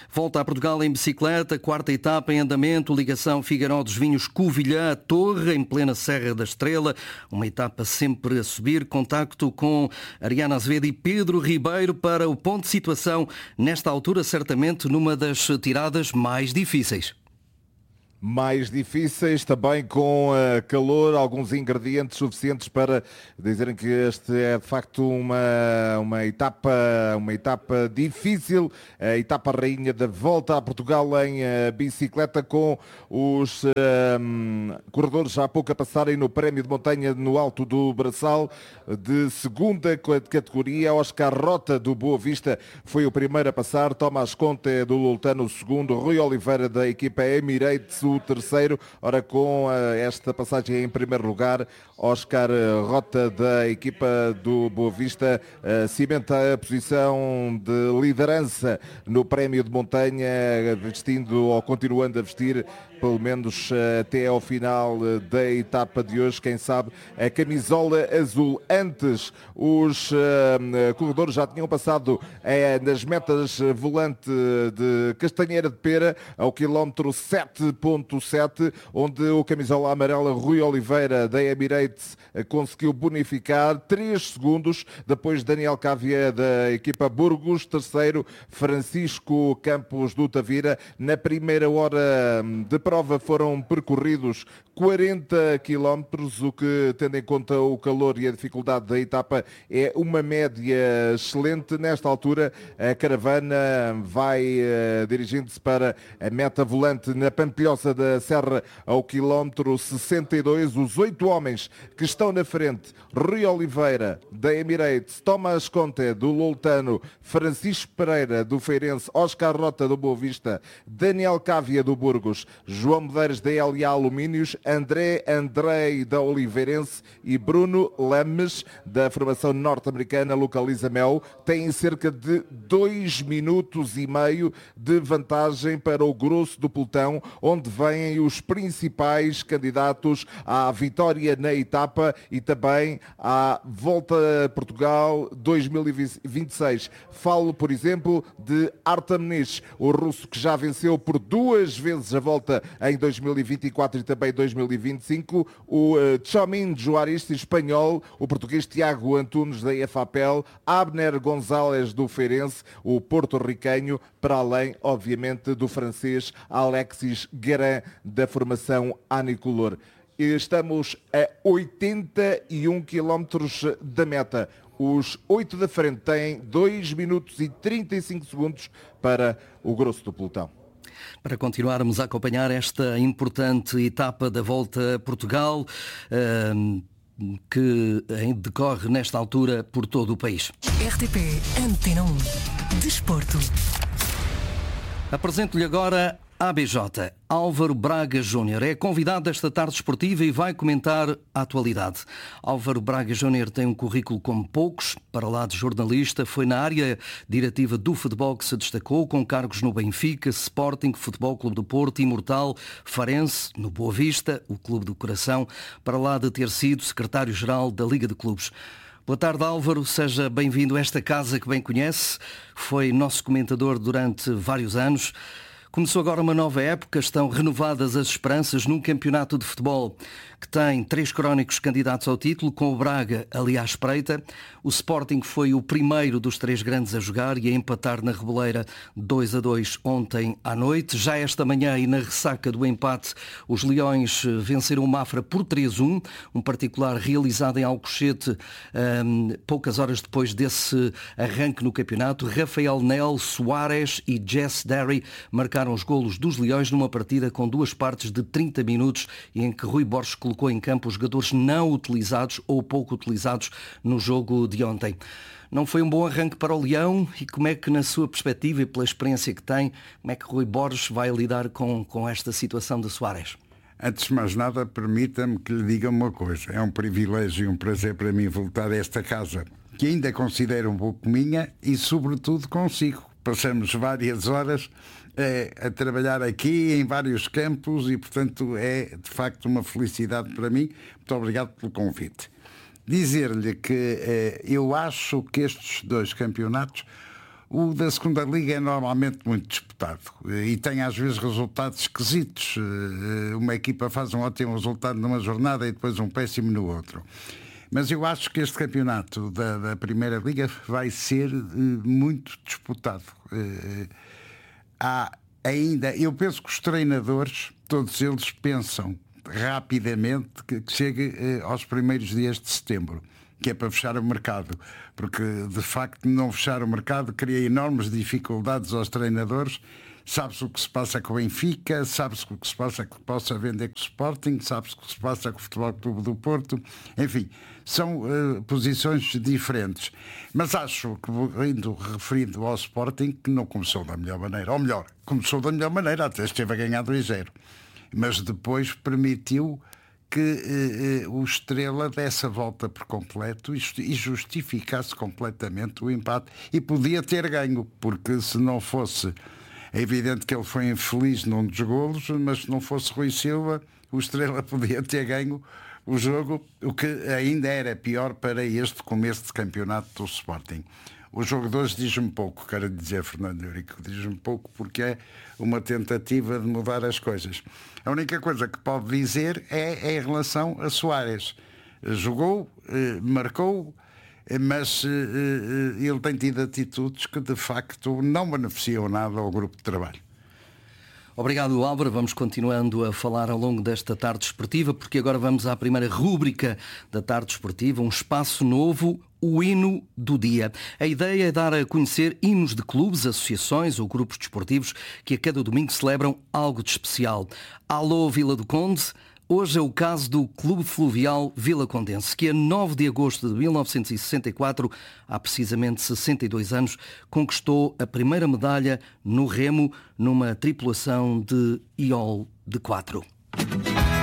Volta a Portugal em bicicleta, quarta etapa em andamento, ligação Figueiró dos Vinhos Covilhã, Torre, em plena Serra da Estrela. Uma etapa sempre a subir. Contacto com Ariana Azevedo e Pedro Ribeiro para o ponto de situação. Nesta altura, certamente, numa das tiradas mais difíceis. Mais difíceis, também com calor, alguns ingredientes suficientes para dizerem que este é de facto uma etapa difícil, a etapa rainha da Volta a Portugal em bicicleta, com os corredores já há pouco a passarem no prémio de montanha no Alto do Braçal, de segunda categoria. Oscar Rota do Boa Vista foi o primeiro a passar, Tomás Conte do Loltano o segundo, Rui Oliveira da equipa Emirates o terceiro. Ora, com esta passagem em primeiro lugar, Oscar Rota da equipa do Boa Vista cimenta a posição de liderança no prémio de montanha, vestindo ou continuando a vestir pelo menos até ao final da etapa de hoje, quem sabe, a camisola azul. Antes, os corredores já tinham passado nas metas volante de Castanheira de Pera, ao quilómetro 7.7, onde o camisola amarela Rui Oliveira da Emirates conseguiu bonificar 3 segundos, depois Daniel Cávia da equipa Burgos, terceiro Francisco Campos do Tavira. Na primeira hora de prova foram percorridos 40 quilómetros, o que, tendo em conta o calor e a dificuldade da etapa, é uma média excelente. Nesta altura, a caravana vai dirigindo-se para a meta volante na Pampilhosa da Serra, ao quilómetro 62. Os 8 homens que estão na frente: Rui Oliveira da Emirates, Tomás Conte do Loltano, Francisco Pereira do Feirense, Oscar Rota do Boa Vista, Daniel Cávia do Burgos, João Medeiros da LA Alumínios, Andrei da Oliveirense e Bruno Lemes da formação norte-americana Localiza Mel, têm cerca de 2 minutos e meio de vantagem para o grosso do pelotão, onde vêm os principais candidatos à vitória na etapa e também à Volta a Portugal 2026. Falo, por exemplo, de Artem Nich, o russo que já venceu por 2 vezes a Volta em 2024 e também 2025, o Tchomin Juarista espanhol, o português Tiago Antunes da EFAPEL, Abner González do Feirense, o porto-riquenho, para além, obviamente, do francês Alexis Guerin da formação Anicolor. Estamos a 81 quilómetros da meta. Os 8 da frente têm 2 minutos e 35 segundos para o grosso do pelotão. Para continuarmos a acompanhar esta importante etapa da Volta a Portugal, que decorre nesta altura por todo o país. RTP Antena 1 Desporto. Apresento-lhe agora ABJ. Álvaro Braga Júnior é convidado desta tarde esportiva e vai comentar a atualidade. Álvaro Braga Júnior tem um currículo como poucos. Para lá de jornalista, foi na área diretiva do futebol que se destacou, com cargos no Benfica, Sporting, Futebol Clube do Porto, Imortal, Farense, no Boa Vista, o Clube do Coração, para lá de ter sido secretário-geral da Liga de Clubes. Boa tarde, Álvaro. Seja bem-vindo a esta casa que bem conhece. Foi nosso comentador durante vários anos. Começou agora uma nova época, estão renovadas as esperanças num campeonato de futebol que tem 3 crónicos candidatos ao título, com o Braga ali à espreita. O Sporting foi o primeiro dos 3 grandes a jogar e a empatar na Reboleira 2-2 ontem à noite. Já esta manhã, e na ressaca do empate, os Leões venceram o Mafra por 3-1, um particular realizado em Alcochete poucas horas depois desse arranque no campeonato. Rafael Nel, Soares e Jess Derry marcaram os golos dos Leões numa partida com 2 partes de 30 minutos e em que Rui Borges colocou em campo os jogadores não utilizados ou pouco utilizados no jogo de ontem. Não foi um bom arranque para o Leão, e como é que, na sua perspectiva e pela experiência que tem, como é que Rui Borges vai lidar com esta situação de Soares? Antes de mais nada, permita-me que lhe diga uma coisa. É um privilégio e um prazer para mim voltar a esta casa, que ainda considero um pouco minha e, sobretudo, consigo. Passamos várias horas a trabalhar aqui em vários campos e, portanto, é de facto uma felicidade para mim. Muito obrigado pelo convite. Dizer-lhe que eu acho que estes 2 campeonatos O da segunda liga é normalmente muito disputado e tem às vezes resultados esquisitos. Uma equipa faz um ótimo resultado numa jornada e depois um péssimo no outro. Mas eu acho que este campeonato da Primeira Liga vai ser muito disputado. Há ainda, eu penso que os treinadores, todos eles pensam rapidamente que chegue aos primeiros dias de setembro, que é para fechar o mercado, porque de facto não fechar o mercado cria enormes dificuldades aos treinadores. Sabe-se o que se passa com o Benfica, sabe-se o que se passa que possa vender com o Sporting, sabe-se o que se passa com o Futebol Clube do Porto, enfim, são posições diferentes. Mas acho que, referindo ao Sporting, que não começou da melhor maneira, ou melhor, começou da melhor maneira, até esteve a ganhar 2-0, mas depois permitiu que o Estrela desse a volta por completo e justificasse completamente o empate. E podia ter ganho, porque se não fosse... É evidente que ele foi infeliz num dos golos, mas se não fosse Rui Silva, o Estrela podia ter ganho o jogo, o que ainda era pior para este começo de campeonato do Sporting. O jogo de hoje diz-me pouco, quero dizer, Fernando Eurico, diz-me pouco porque é uma tentativa de mudar as coisas. A única coisa que pode dizer é em relação a Soares. Jogou, marcou, mas ele tem tido atitudes que de facto não beneficiam nada ao grupo de trabalho. Obrigado, Álvaro. Vamos continuando a falar ao longo desta tarde esportiva, porque agora vamos à primeira rúbrica da tarde esportiva, um espaço novo, o hino do dia. A ideia é dar a conhecer hinos de clubes, associações ou grupos desportivos que a cada domingo celebram algo de especial. Alô, Vila do Conde! Hoje é o caso do Clube Fluvial Vila Condense, que a 9 de agosto de 1964, há precisamente 62 anos, conquistou a primeira medalha no remo numa tripulação de IOL de 4.